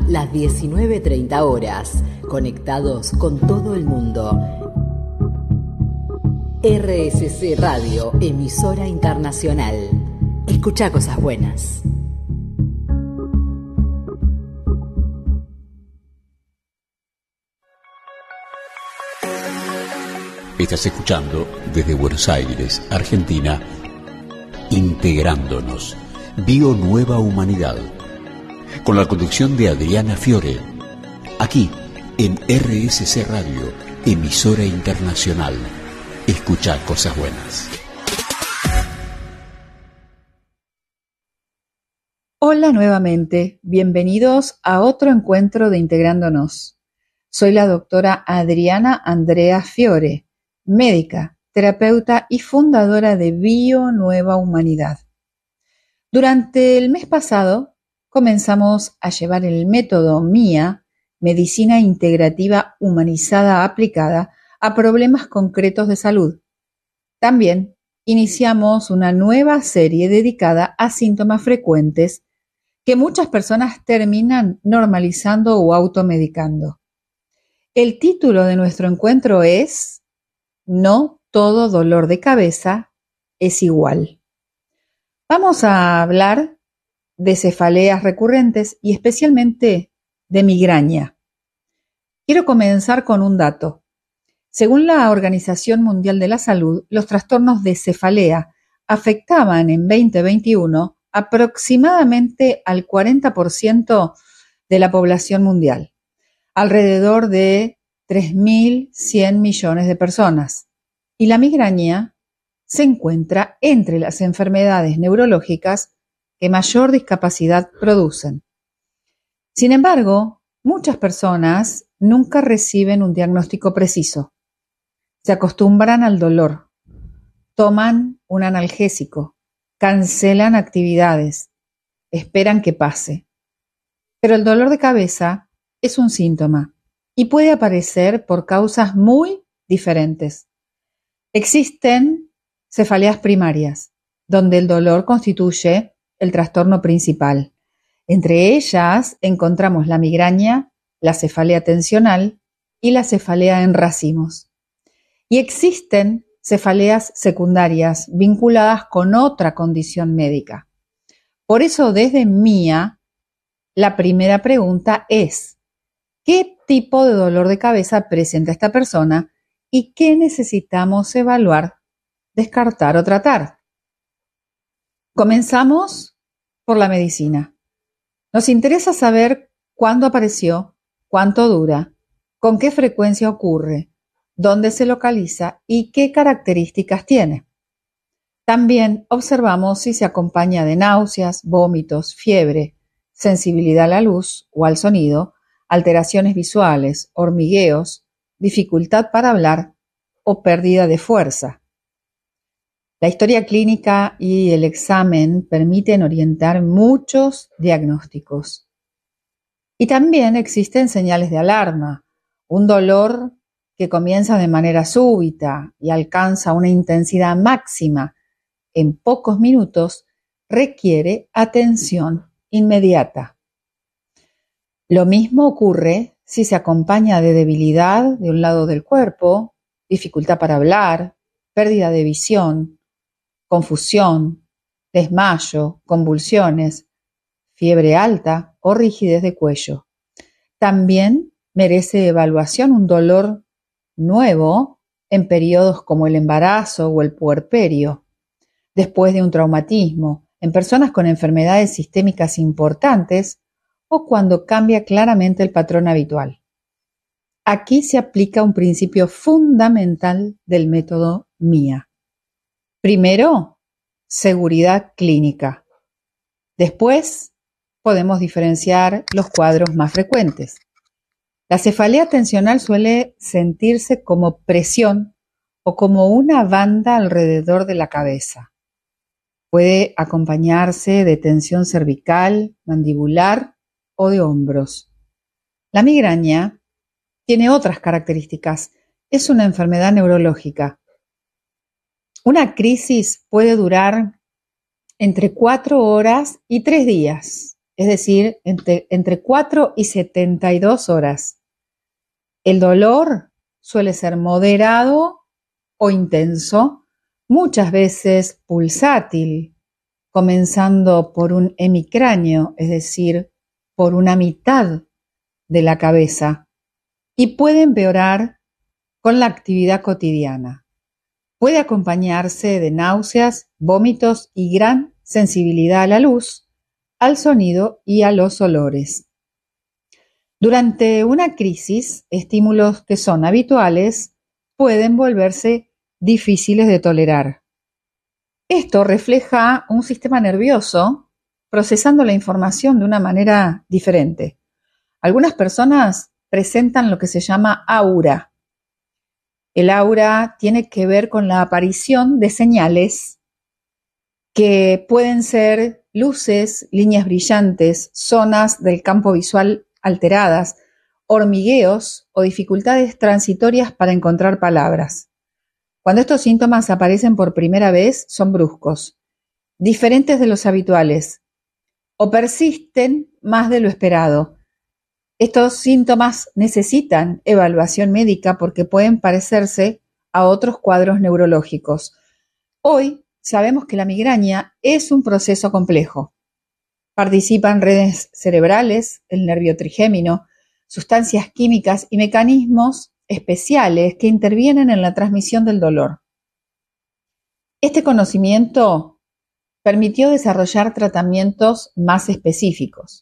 las 19:30 horas, conectados con todo el mundo. RSC Radio, emisora internacional. Escucha cosas buenas. Estás escuchando desde Buenos Aires, Argentina, Integrándonos, Bio Nueva Humanidad, con la conducción de Adriana Fiore, aquí en RSC Radio, emisora internacional. Escucha cosas buenas. Hola nuevamente, bienvenidos a otro encuentro de Integrándonos. Soy la doctora Adriana Andrea Fiore, médica, terapeuta y fundadora de Bio Nueva Humanidad. Durante el mes pasado comenzamos a llevar el método MIA, Medicina Integrativa Humanizada Aplicada, a problemas concretos de salud. También iniciamos una nueva serie dedicada a síntomas frecuentes que muchas personas terminan normalizando o automedicando. El título de nuestro encuentro es No todo dolor de cabeza es igual. Vamos a hablar de cefaleas recurrentes y especialmente de migraña. Quiero comenzar con un dato. Según la Organización Mundial de la Salud, los trastornos de cefalea afectaban en 2021 aproximadamente al 40% de la población mundial, alrededor de 3.100 millones de personas. Y la migraña se encuentra entre las enfermedades neurológicas que mayor discapacidad producen. Sin embargo, muchas personas nunca reciben un diagnóstico preciso. Se acostumbran al dolor, toman un analgésico, cancelan actividades, esperan que pase. Pero el dolor de cabeza es un síntoma y puede aparecer por causas muy diferentes. Existen cefaleas primarias, donde el dolor constituye el trastorno principal. Entre ellas encontramos la migraña, la cefalea tensional y la cefalea en racimos. Y existen cefaleas secundarias vinculadas con otra condición médica. Por eso, desde MIA, la primera pregunta es: ¿qué tipo de dolor de cabeza presenta esta persona y qué necesitamos evaluar, descartar o tratar? Comenzamos por la medicina. Nos interesa saber cuándo apareció, cuánto dura, con qué frecuencia ocurre, dónde se localiza y qué características tiene. También observamos si se acompaña de náuseas, vómitos, fiebre, sensibilidad a la luz o al sonido, alteraciones visuales, hormigueos, dificultad para hablar o pérdida de fuerza. La historia clínica y el examen permiten orientar muchos diagnósticos. Y también existen señales de alarma, un dolor que comienza de manera súbita y alcanza una intensidad máxima en pocos minutos, requiere atención inmediata. Lo mismo ocurre si se acompaña de debilidad de un lado del cuerpo, dificultad para hablar, pérdida de visión, confusión, desmayo, convulsiones, fiebre alta o rigidez de cuello. También merece evaluación un dolor nuevo en periodos como el embarazo o el puerperio, después de un traumatismo, en personas con enfermedades sistémicas importantes o cuando cambia claramente el patrón habitual. Aquí se aplica un principio fundamental del método MIA. Primero, seguridad clínica. Después, podemos diferenciar los cuadros más frecuentes. La cefalea tensional suele sentirse como presión o como una banda alrededor de la cabeza. Puede acompañarse de tensión cervical, mandibular o de hombros. La migraña tiene otras características. Es una enfermedad neurológica. Una crisis puede durar entre 4 horas y 3 días es decir, entre 4 y 72 horas. El dolor suele ser moderado o intenso, muchas veces pulsátil, comenzando por un hemicráneo, es decir, por una mitad de la cabeza, y puede empeorar con la actividad cotidiana. Puede acompañarse de náuseas, vómitos y gran sensibilidad a la luz, al sonido y a los olores. Durante una crisis, estímulos que son habituales pueden volverse difíciles de tolerar. Esto refleja un sistema nervioso procesando la información de una manera diferente. Algunas personas presentan lo que se llama aura. El aura tiene que ver con la aparición de señales que pueden ser luces, líneas brillantes, zonas del campo visual alteradas, hormigueos o dificultades transitorias para encontrar palabras. Cuando estos síntomas aparecen por primera vez, son bruscos, diferentes de los habituales, o persisten más de lo esperado. Estos síntomas necesitan evaluación médica porque pueden parecerse a otros cuadros neurológicos. Hoy sabemos que la migraña es un proceso complejo. Participan redes cerebrales, el nervio trigémino, sustancias químicas y mecanismos especiales que intervienen en la transmisión del dolor. Este conocimiento permitió desarrollar tratamientos más específicos.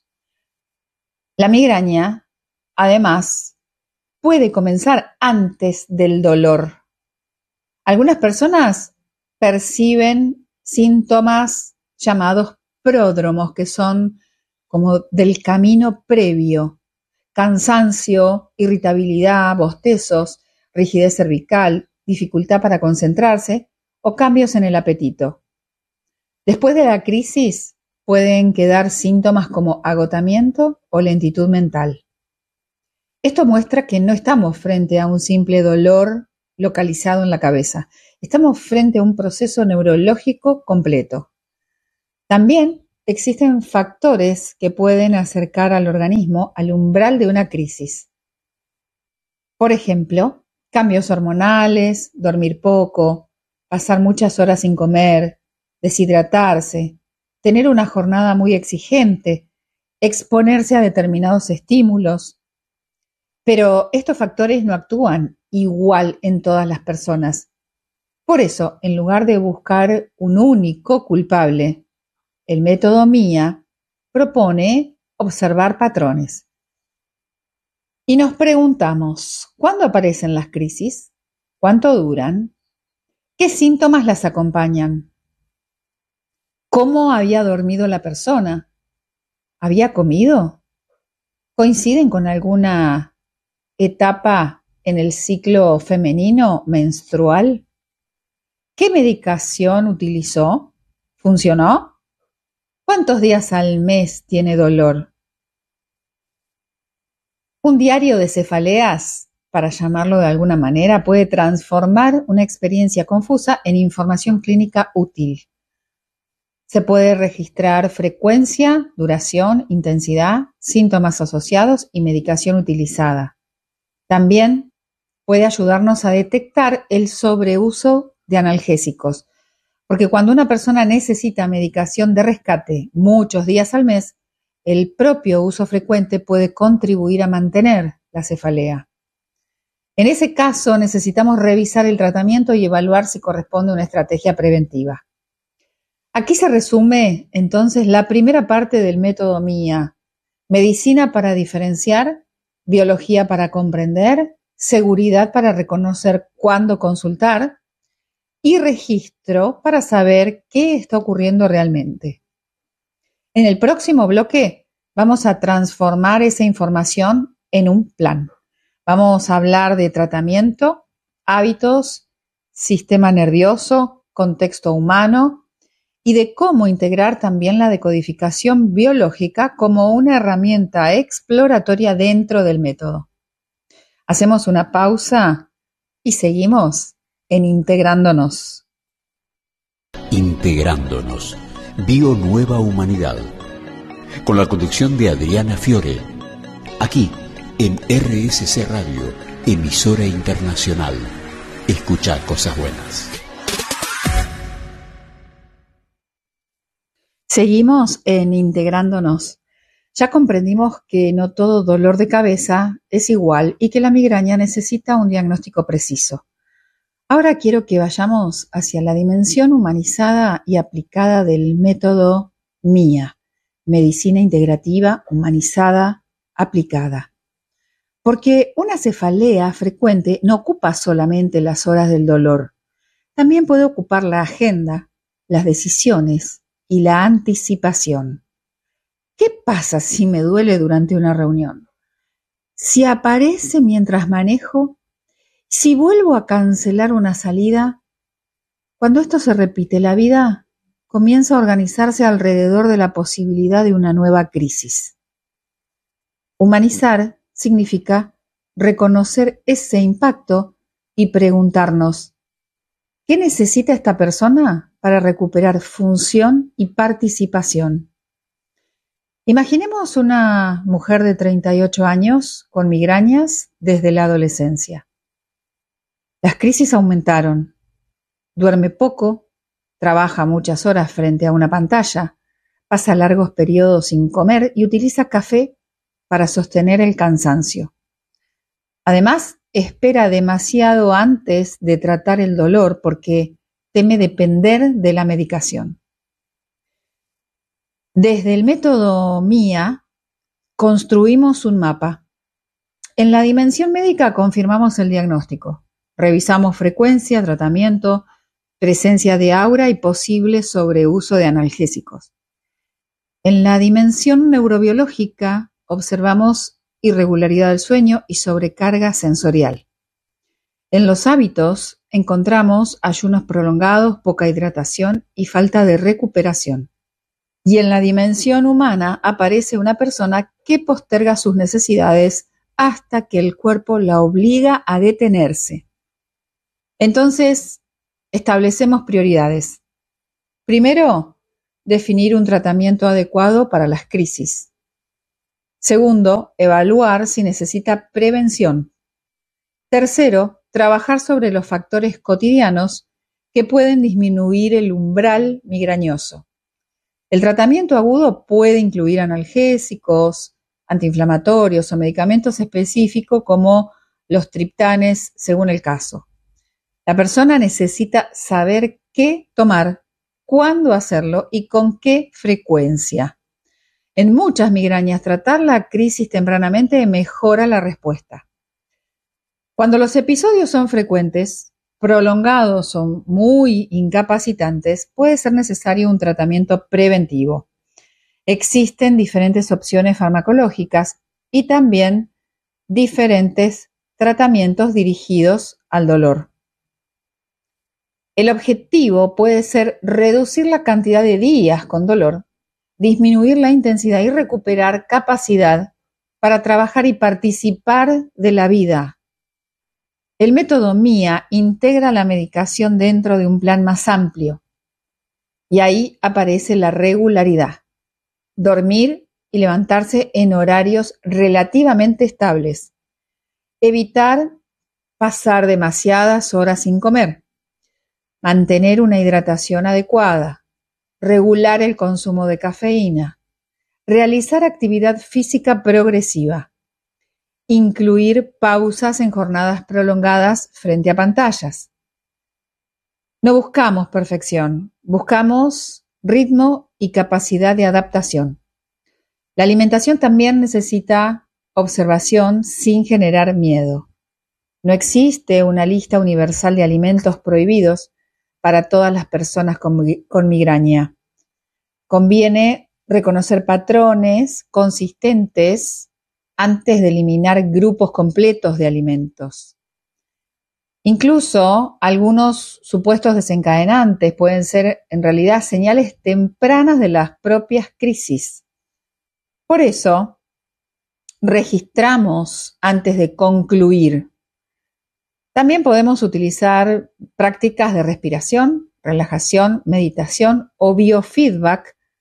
La migraña, además, puede comenzar antes del dolor. Algunas personas perciben síntomas llamados pródromos, que son como del camino previo: cansancio, irritabilidad, bostezos, rigidez cervical, dificultad para concentrarse o cambios en el apetito. Después de la crisis, pueden quedar síntomas como agotamiento o lentitud mental. Esto muestra que no estamos frente a un simple dolor localizado en la cabeza. Estamos frente a un proceso neurológico completo. También existen factores que pueden acercar al organismo al umbral de una crisis. Por ejemplo, cambios hormonales, dormir poco, pasar muchas horas sin comer, deshidratarse, tener una jornada muy exigente, exponerse a determinados estímulos. Pero estos factores no actúan igual en todas las personas. Por eso, en lugar de buscar un único culpable, el método MIA propone observar patrones. Y nos preguntamos, ¿cuándo aparecen las crisis? ¿Cuánto duran? ¿Qué síntomas las acompañan? ¿Cómo había dormido la persona? ¿Había comido? ¿Coinciden con alguna etapa en el ciclo femenino menstrual? ¿Qué medicación utilizó? ¿Funcionó? ¿Cuántos días al mes tiene dolor? Un diario de cefaleas, para llamarlo de alguna manera, puede transformar una experiencia confusa en información clínica útil. Se puede registrar frecuencia, duración, intensidad, síntomas asociados y medicación utilizada. También puede ayudarnos a detectar el sobreuso de analgésicos, porque cuando una persona necesita medicación de rescate muchos días al mes, el propio uso frecuente puede contribuir a mantener la cefalea. En ese caso, necesitamos revisar el tratamiento y evaluar si corresponde a una estrategia preventiva. Aquí se resume entonces la primera parte del método MIA: medicina para diferenciar, biología para comprender, seguridad para reconocer cuándo consultar y registro para saber qué está ocurriendo realmente. En el próximo bloque vamos a transformar esa información en un plan. Vamos a hablar de tratamiento, hábitos, sistema nervioso, contexto humano y de cómo integrar también la decodificación biológica como una herramienta exploratoria dentro del método. Hacemos una pausa y seguimos en Integrándonos. Integrándonos. Bio Nueva Humanidad. con la conducción de Adriana Fiore, aquí en RSC Radio, emisora internacional. Escucha cosas buenas. Seguimos en Integrándonos. Ya comprendimos que no todo dolor de cabeza es igual y que la migraña necesita un diagnóstico preciso. Ahora quiero que vayamos hacia la dimensión humanizada y aplicada del método MIA, Medicina Integrativa Humanizada Aplicada. Porque una cefalea frecuente no ocupa solamente las horas del dolor, también puede ocupar la agenda, las decisiones y la anticipación. ¿Qué pasa si me duele durante una reunión? Si aparece mientras manejo, si vuelvo a cancelar una salida, cuando esto se repite, la vida comienza a organizarse alrededor de la posibilidad de una nueva crisis. Humanizar significa reconocer ese impacto y preguntarnos, ¿qué necesita esta persona para recuperar función y participación? Imaginemos una mujer de 38 años con migrañas desde la adolescencia. Las crisis aumentaron. Duerme poco, trabaja muchas horas frente a una pantalla, pasa largos periodos sin comer y utiliza café para sostener el cansancio. Además, espera demasiado antes de tratar el dolor porque teme depender de la medicación. Desde el método MIA, construimos un mapa. En la dimensión médica confirmamos el diagnóstico. Revisamos frecuencia, tratamiento, presencia de aura y posible sobreuso de analgésicos. En la dimensión neurobiológica observamos irregularidad del sueño y sobrecarga sensorial. En los hábitos encontramos ayunos prolongados, poca hidratación y falta de recuperación. Y en la dimensión humana aparece una persona que posterga sus necesidades hasta que el cuerpo la obliga a detenerse. Entonces, establecemos prioridades. Primero, definir un tratamiento adecuado para las crisis. Segundo, evaluar si necesita prevención. Tercero, trabajar sobre los factores cotidianos que pueden disminuir el umbral migrañoso. El tratamiento agudo puede incluir analgésicos, antiinflamatorios o medicamentos específicos como los triptanes según el caso. La persona necesita saber qué tomar, cuándo hacerlo y con qué frecuencia. En muchas migrañas, tratar la crisis tempranamente mejora la respuesta. Cuando los episodios son frecuentes, prolongados o muy incapacitantes, puede ser necesario un tratamiento preventivo. Existen diferentes opciones farmacológicas y también diferentes tratamientos dirigidos al dolor. El objetivo puede ser reducir la cantidad de días con dolor, disminuir la intensidad y recuperar capacidad para trabajar y participar de la vida. El método MIA integra la medicación dentro de un plan más amplio y ahí aparece la regularidad, dormir y levantarse en horarios relativamente estables, evitar pasar demasiadas horas sin comer, mantener una hidratación adecuada, regular el consumo de cafeína, realizar actividad física progresiva, incluir pausas en jornadas prolongadas frente a pantallas. No buscamos perfección, buscamos ritmo y capacidad de adaptación. La alimentación también necesita observación sin generar miedo. No existe una lista universal de alimentos prohibidos para todas las personas con migraña. Conviene reconocer patrones consistentes antes de eliminar grupos completos de alimentos. Incluso algunos supuestos desencadenantes pueden ser en realidad señales tempranas de las propias crisis. Por eso, registramos antes de concluir. También podemos utilizar prácticas de respiración, relajación, meditación o biofeedback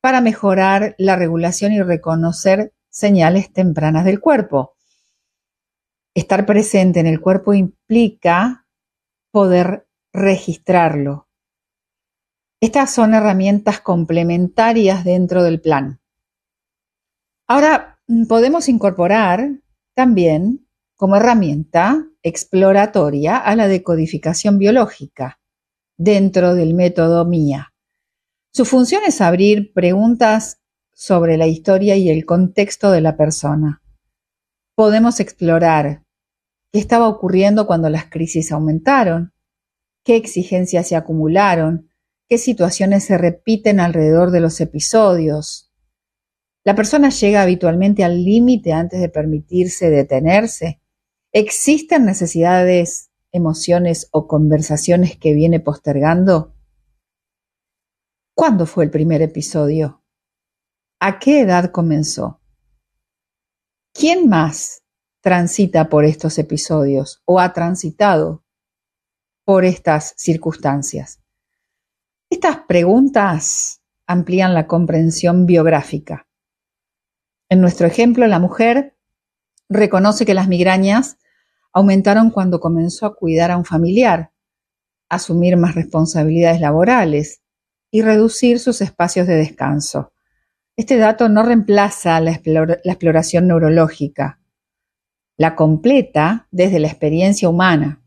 para mejorar la regulación y reconocer señales tempranas del cuerpo. Estar presente en el cuerpo implica poder registrarlo. Estas son herramientas complementarias dentro del plan. Ahora, podemos incorporar también como herramienta exploratoria a la decodificación biológica dentro del método MIA. Su función es abrir preguntas sobre la historia y el contexto de la persona. Podemos explorar qué estaba ocurriendo cuando las crisis aumentaron, qué exigencias se acumularon, qué situaciones se repiten alrededor de los episodios. ¿La persona llega habitualmente al límite antes de permitirse detenerse? ¿Existen necesidades, emociones o conversaciones que viene postergando? ¿Cuándo fue el primer episodio? ¿A qué edad comenzó? ¿Quién más transita por estos episodios o ha transitado por estas circunstancias? Estas preguntas amplían la comprensión biográfica. En nuestro ejemplo, la mujer reconoce que las migrañas aumentaron cuando comenzó a cuidar a un familiar, asumir más responsabilidades laborales y reducir sus espacios de descanso. Este dato no reemplaza la exploración neurológica, la completa desde la experiencia humana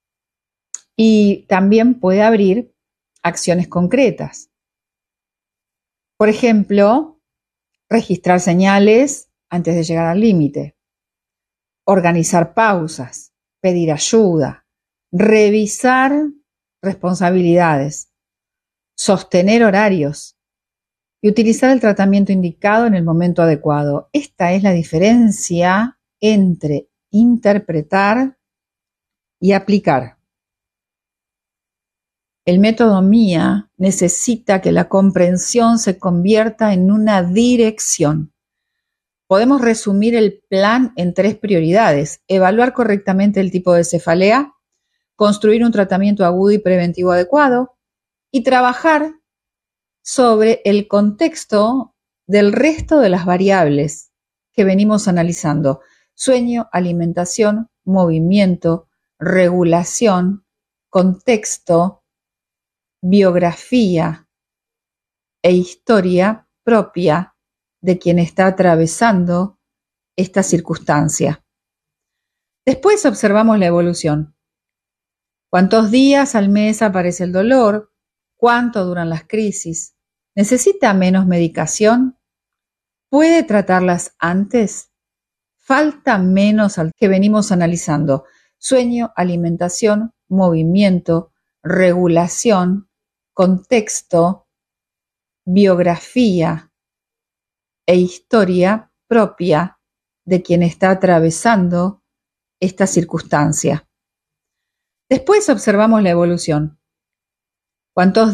y también puede abrir acciones concretas. Por ejemplo, registrar señales antes de llegar al límite, organizar pausas, pedir ayuda, revisar responsabilidades, sostener horarios y utilizar el tratamiento indicado en el momento adecuado. Esta es la diferencia entre interpretar y aplicar. El método MIA necesita que la comprensión se convierta en una dirección. Podemos resumir el plan en 3 prioridades: evaluar correctamente el tipo de cefalea, construir un tratamiento agudo y preventivo adecuado y trabajar sobre el contexto del resto de las variables que venimos analizando: sueño, alimentación, movimiento, regulación, contexto, biografía e historia propia de quien está atravesando esta circunstancia. Después observamos la evolución. ¿Cuántos días al mes aparece el dolor? ¿Cuánto duran las crisis? ¿Necesita menos medicación? ¿Puede tratarlas antes? ¿Falta menos al que venimos analizando? Sueño, alimentación, movimiento, regulación, contexto, biografía e historia propia de quien está atravesando esta circunstancia. Después observamos la evolución. ¿Cuántos